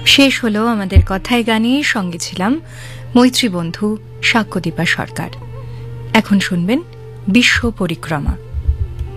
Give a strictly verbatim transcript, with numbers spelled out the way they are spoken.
শেষ হলো আমাদের কথায় গানে, সঙ্গে ছিলাম মৈত্রী বন্ধু সাক্ষ্যদীপা সরকার। এখন শুনবেন বিশ্ব পরিক্রমা।